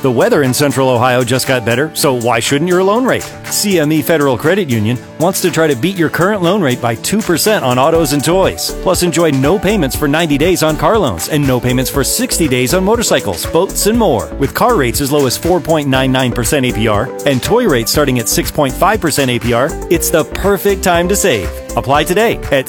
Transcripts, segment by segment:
The weather in Central Ohio just got better, so why shouldn't your loan rate? CME Federal Credit Union wants to try to beat your current loan rate by 2% on autos and toys. Plus, enjoy no payments for 90 days on car loans and no payments for 60 days on motorcycles, boats, and more. With car rates as low as 4.99% APR and toy rates starting at 6.5% APR, it's the perfect time to save. Apply today at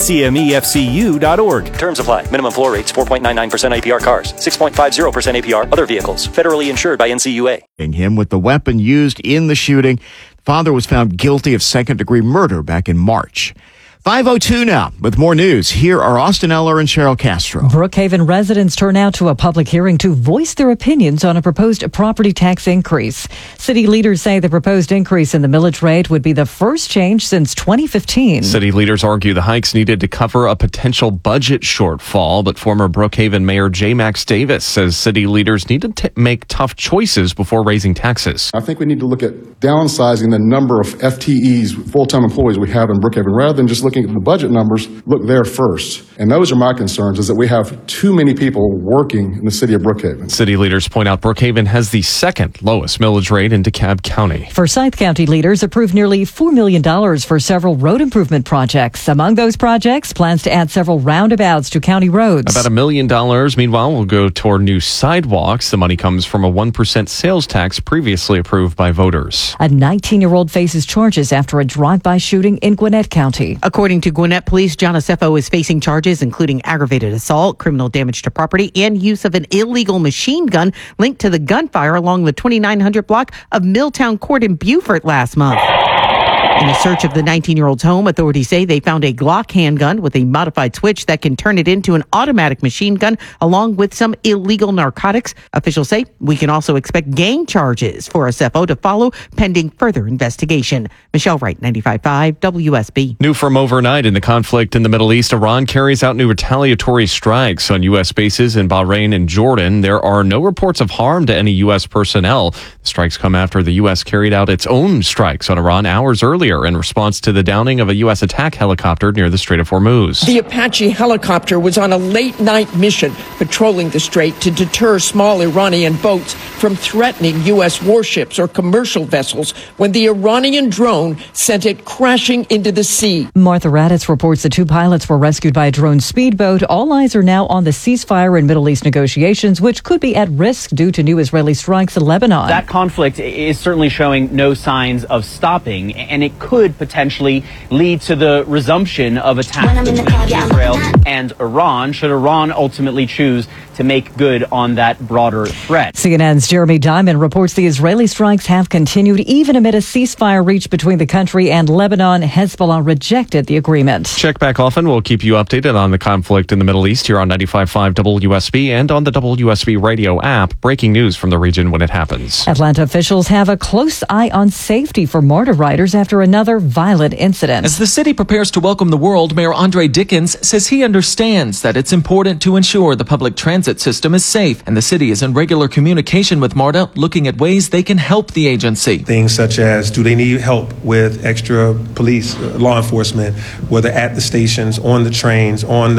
cmefcu.org. Terms apply. Minimum floor rates 4.99% APR cars, 6.50% APR other vehicles. Federally insured by NCUA. Him with the weapon used in the shooting. Father was found guilty of second-degree murder back in March. 5:02 now. With more news, here are Austin Eller and Cheryl Castro. Brookhaven residents turn out to a public hearing to voice their opinions on a proposed property tax increase. City leaders say the proposed increase in the millage rate would be the first change since 2015. City leaders argue the hikes needed to cover a potential budget shortfall, but former Brookhaven Mayor J. Max Davis says city leaders need to make tough choices before raising taxes. I think we need to look at downsizing the number of FTEs, full-time employees we have in Brookhaven, rather than just looking at the budget numbers. Look there first. And those are my concerns, is that we have too many people working in the city of Brookhaven. City leaders point out Brookhaven has the second lowest millage rate in DeKalb County. Forsyth County leaders approved nearly $4 million for several road improvement projects. Among those projects, plans to add several roundabouts to county roads. About $1 million, meanwhile, will go toward new sidewalks. The money comes from a 1% sales tax previously approved by voters. A 19-year-old faces charges after a drive-by shooting in Gwinnett County. According to Gwinnett Police, John Acefo is facing charges including aggravated assault, criminal damage to property, and use of an illegal machine gun linked to the gunfire along the 2900 block of Milltown Court in Beaufort last month. In a search of the 19-year-old's home, authorities say they found a Glock handgun with a modified switch that can turn it into an automatic machine gun, along with some illegal narcotics. Officials say we can also expect gang charges for Acefo to follow pending further investigation. Michelle Wright, 95.5 WSB. New from overnight in the conflict in the Middle East, Iran carries out new retaliatory strikes on U.S. bases in Bahrain and Jordan. There are no reports of harm to any U.S. personnel. The strikes come after the U.S. carried out its own strikes on Iran hours earlier in response to the downing of a U.S. attack helicopter near the Strait of Hormuz. The Apache helicopter was on a late-night mission patrolling the strait to deter small Iranian boats from threatening U.S. warships or commercial vessels when the Iranian drone sent it crashing into the sea. Martha Raddatz reports the two pilots were rescued by a drone speedboat. All eyes are now on the ceasefire and Middle East negotiations, which could be at risk due to new Israeli strikes in Lebanon. That conflict is certainly showing no signs of stopping, and it could potentially lead to the resumption of attacks between Israel and Iran, should Iran ultimately choose to make good on that broader threat. CNN's Jeremy Diamond reports the Israeli strikes have continued even amid a ceasefire reached between the country and Lebanon. Hezbollah rejected the agreement. Check back often. We'll keep you updated on the conflict in the Middle East here on 95.5 WSB and on the WSB radio app. Breaking news from the region when it happens. Atlanta officials have a close eye on safety for MARTA riders after another violent incident. As the city prepares to welcome the world, Mayor Andre Dickens says he understands that it's important to ensure the public transit system is safe, and the city is in regular communication with MARTA, looking at ways they can help the agency. Things such as, do they need help with extra police, law enforcement, whether at the stations, on the trains, or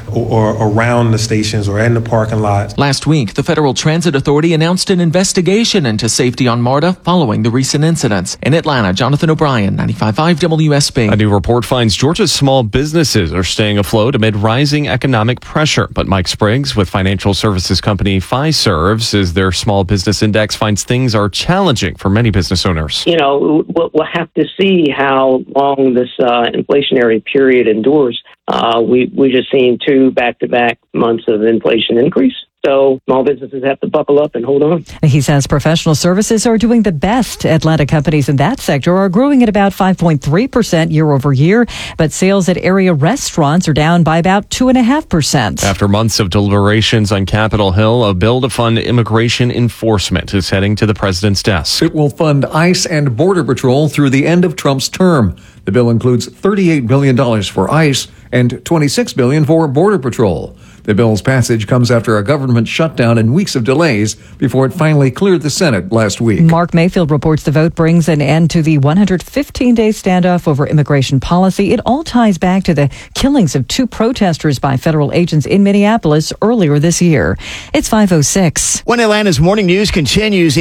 around the stations, or in the parking lots. Last week, the Federal Transit Authority announced an investigation into safety on MARTA following the recent incidents. In Atlanta, Jonathan O'Brien, 95.5 WSB. A new report finds Georgia's small businesses are staying afloat amid rising economic pressure. But Mike Spriggs with financial services company Fiserv says their small business index finds things are challenging for many business owners. You know, we'll have to see how long this inflationary period endures. We just seen 2 back-to-back months of inflation increase. So small businesses have to buckle up and hold on. He says professional services are doing the best. Atlanta companies in that sector are growing at about 5.3% year over year, but sales at area restaurants are down by about 2.5%. After months of deliberations on Capitol Hill, a bill to fund immigration enforcement is heading to the president's desk. It will fund ICE and Border Patrol through the end of Trump's term. The bill includes $38 billion for ICE and $26 billion for Border Patrol. The bill's passage comes after a government shutdown and weeks of delays before it finally cleared the Senate last week. Mark Mayfield reports the vote brings an end to the 115-day standoff over immigration policy. It all ties back to the killings of 2 protesters by federal agents in Minneapolis earlier this year. It's 5:06. When Atlanta's morning news continues.